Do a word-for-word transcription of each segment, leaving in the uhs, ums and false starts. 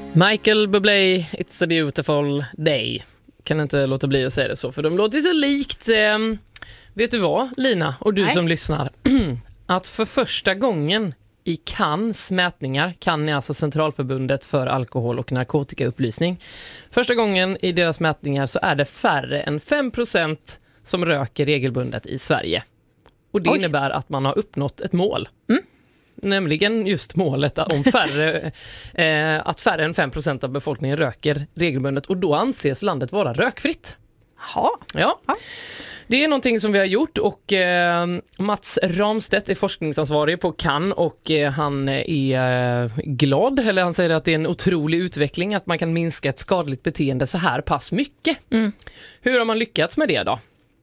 Michael Bublé, It's a beautiful day. Kan inte låta bli att säga det så, för de låter så likt. Eh, vet du vad, Lina, och du Nej. som lyssnar, att för första gången i Cannes mätningar, Cannes är alltså Centralförbundet för alkohol- och narkotikaupplysning. Första gången i deras mätningar så är det färre än fem procent som röker regelbundet i Sverige. Och det Oj. innebär att man har uppnått ett mål. Mm. Nämligen just målet om färre, eh, att färre än fem procent av befolkningen röker regelbundet, och då anses landet vara rökfritt. Ja. Ja. Det är någonting som vi har gjort, och eh, Mats Ramstedt är forskningsansvarig på Cannes, och eh, han är eh, glad, eller han säger att det är en otrolig utveckling att man kan minska ett skadligt beteende så här pass mycket. Mm. Hur har man lyckats med det då?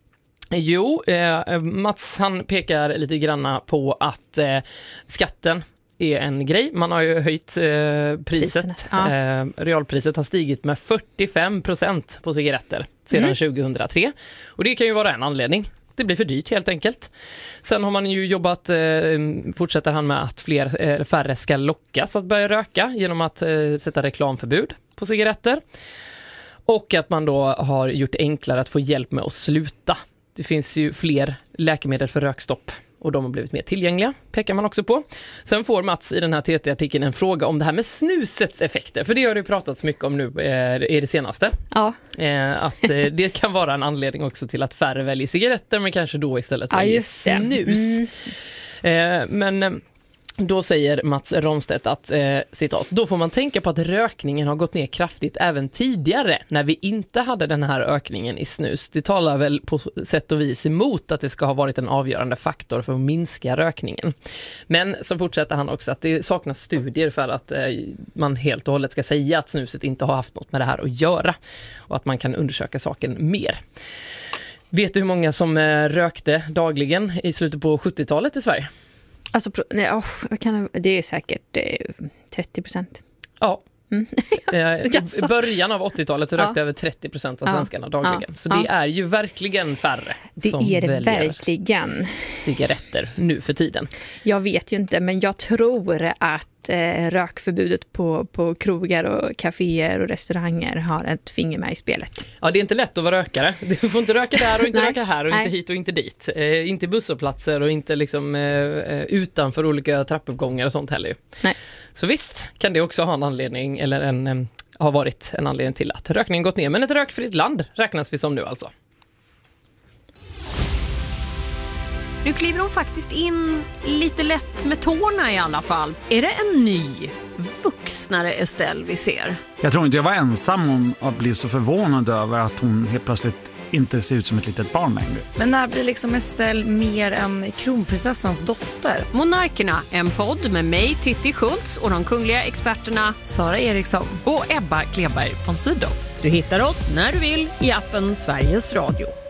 Jo, eh, Mats han pekar lite granna på att eh, skatten är en grej. Man har ju höjt eh, priset. Ja. Eh, realpriset har stigit med fyrtiofem procent på cigaretter sedan mm. tjugohundratre. Och det kan ju vara en anledning. Det blir för dyrt helt enkelt. Sen har man ju jobbat, eh, fortsätter han med att fler, eh, färre ska lockas att börja röka genom att eh, sätta reklamförbud på cigaretter. Och att man då har gjort det enklare att få hjälp med att sluta. Det finns ju fler läkemedel för rökstopp, och de har blivit mer tillgängliga, pekar man också på. Sen får Mats i den här T T-artikeln en fråga om det här med snusets effekter, för det har det pratats mycket om nu eh, i det senaste. Ja. Eh, att eh, det kan vara en anledning också till att färre väljer cigaretter, men kanske då istället ja, väljer snus. Mm. Eh, men... Då säger Mats Ramstedt att, eh, citat, då får man tänka på att rökningen har gått ner kraftigt även tidigare när vi inte hade den här ökningen i snus. Det talar väl på sätt och vis emot att det ska ha varit en avgörande faktor för att minska rökningen. Men så fortsätter han också att det saknas studier för att eh, man helt och hållet ska säga att snuset inte har haft något med det här att göra, och att man kan undersöka saken mer. Vet du hur många som eh, rökte dagligen i slutet på sjuttiotalet i Sverige? Alltså, nej, oh, kan, det är säkert eh, trettio procent. Ja. Mm. I början av åttiotalet så rökte ja. över trettio procent av svenskarna ja. dagligen. Så det ja. är ju verkligen färre det som är det väljer verkligen. cigaretter nu för tiden. Jag vet ju inte, men jag tror att eh, rökförbudet på, på krogar och kaféer och restauranger har ett finger med i spelet. Ja, det är inte lätt att vara rökare. Du får inte röka där och inte Nej. röka här och Nej. inte hit och inte dit. Eh, inte busshållplatser och inte liksom eh, utanför olika trappuppgångar och sånt heller. Nej. Så visst kan det också ha en anledning, eller en, eh, har varit en anledning till att rökningen gått ner. Men ett rökfritt land räknas vi som nu alltså. Nu kliver hon faktiskt in lite lätt med tårna i alla fall. Är det en ny, vuxnare Estelle vi ser? Jag tror inte jag var ensam om att bli så förvånad över att hon helt plötsligt inte ser ut som ett litet barn längre. Men när blir liksom Estelle mer än kronprinsessans dotter? Monarkerna, en podd med mig, Titti Schultz, och de kungliga experterna Sara Eriksson och Ebba Kleberg von Sydow. Du hittar oss när du vill i appen Sveriges Radio.